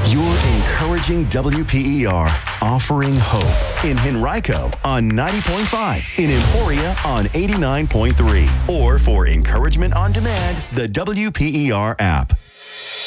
You're encouraging WPER, offering hope in Henrico on 90.5, in Emporia on 89.3, or for encouragement on demand, the WPER app.